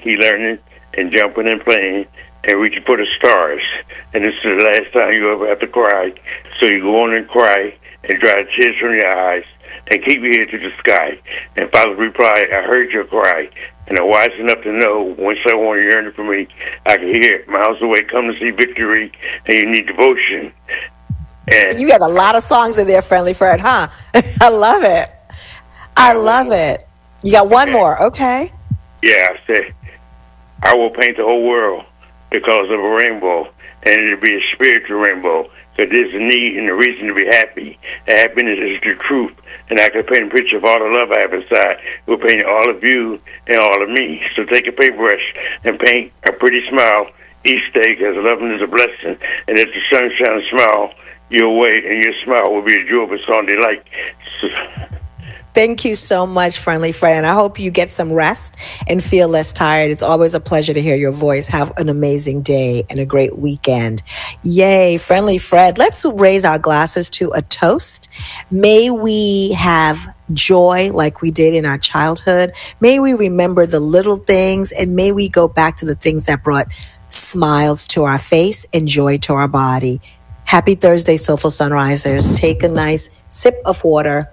He learning and jumping and playing and reaching for the stars. And this is the last time you ever have to cry. So you go on and cry and dry the tears from your eyes and keep your head to the sky. And Father replied, I heard your cry. And I'm wise enough to know when someone yearning for me, I can hear it miles away, come to see victory, and you need devotion. And you got a lot of songs in there, Friendly Fred, huh? I love it. I love it. You got one more, okay? Yeah, I said, I will paint the whole world because of a rainbow, and it'll be a spiritual rainbow. Because there's a need and a reason to be happy. And happiness is the truth. And I can paint a picture of all the love I have inside. We'll paint all of you and all of me. So take a paintbrush and paint a pretty smile each day, because loving is a blessing. And if the sun shines smile your way, and your smile will be a joy of a song delight. Thank you so much, Friendly Fred, and I hope you get some rest and feel less tired. It's always a pleasure to hear your voice. Have an amazing day and a great weekend. Yay, Friendly Fred. Let's raise our glasses to a toast. May we have joy like we did in our childhood. May we remember the little things, and may we go back to the things that brought smiles to our face and joy to our body. Happy Thursday, Soulful Sunrisers. Take a nice sip of water.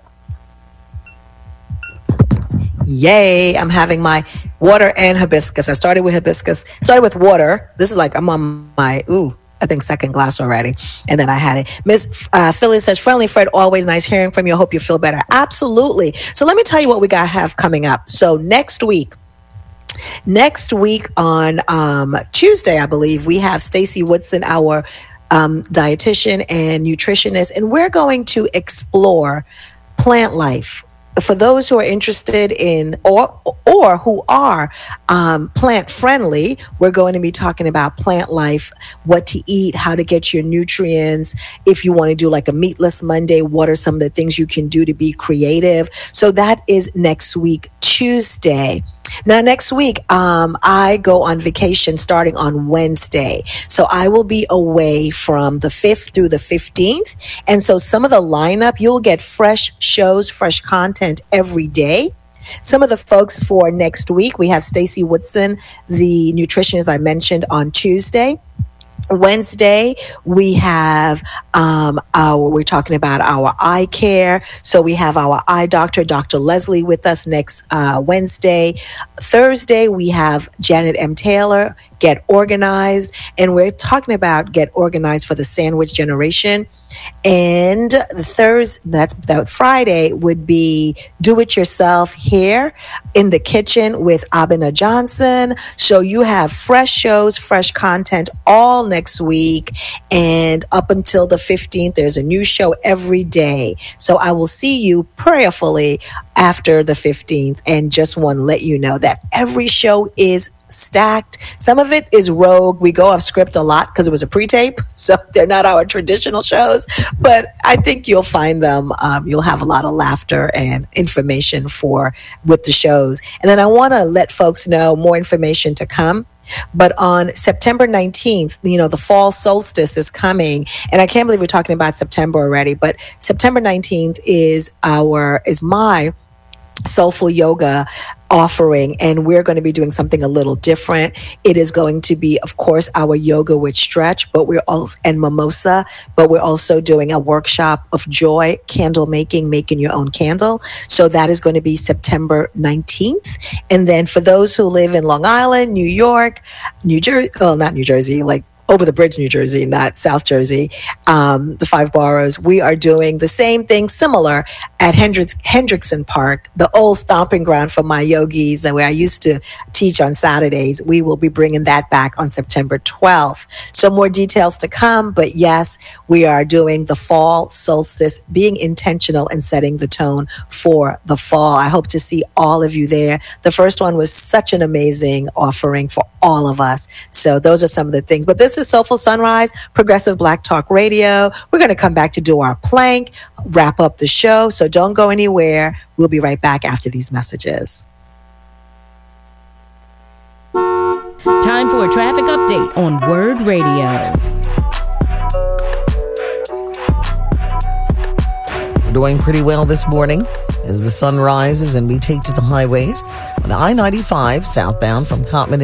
Yay, I'm having my water and hibiscus. I started with hibiscus, started with water. This is like, I'm on my, I think second glass already. And then I had it. Miss Phyllis says, Friendly Fred, always nice hearing from you. I hope you feel better. Absolutely. So let me tell you what we have coming up. So next week on Tuesday, I believe, we have Stacey Woodson, our dietitian and nutritionist, and we're going to explore plant life. For those who are interested in or who are plant friendly, we're going to be talking about plant life, what to eat, how to get your nutrients. If you want to do like a meatless Monday, what are some of the things you can do to be creative? So that is next week, Tuesday. Now, next week, I go on vacation starting on Wednesday. So I will be away from the 5th through the 15th. And so some of the lineup, you'll get fresh shows, fresh content every day. Some of the folks for next week, we have Stacey Woodson, the nutritionist I mentioned, on Tuesday. Wednesday, we have we're talking about our eye care. So we have our eye doctor, Dr. Leslie, with us next Wednesday. Thursday, we have Janet M. Taylor, Get Organized. And we're talking about Get Organized for the Sandwich Generation. And that Friday would be Do It Yourself Hair in the Kitchen with Abena Johnson. So you have fresh shows, fresh content all next week. And up until the 15th, there's a new show every day. So I will see you prayerfully after the 15th, and just want to let you know that every show is stacked. Some of it is rogue. We go off script a lot because it was a pre-tape, so they're not our traditional shows, but I think you'll find them. You'll have a lot of laughter and information with the shows. And then I want to let folks know more information to come. But on September 19th, the fall solstice is coming, and I can't believe we're talking about September already, but September 19th is my Soulful Yoga offering, and we're going to be doing something a little different. It is going to be, of course, our yoga with stretch, and mimosa, but we're also doing a workshop of joy, candle making your own candle. So that is going to be September 19th. And then for those who live in Long Island, New York, New Jersey, not New Jersey, like over the bridge, New Jersey, not South Jersey, the 5 boroughs, we are doing the same thing similar at Hendrickson Park, the old stomping ground for my yogis, where I used to teach on Saturdays. We will be bringing that back on September 12th. So more details to come, but yes, we are doing the fall solstice, being intentional and setting the tone for the fall. I hope to see all of you there. The first one was such an amazing offering for all of us. So those are some of the things. But this is Soulful Sunrise, Progressive Black Talk Radio. We're going to come back to do our plank, wrap up the show. So don't go anywhere. We'll be right back after these messages. Time for a traffic update on Word Radio. Doing pretty well this morning as the sun rises and we take to the highways. On I-95 southbound from Cottman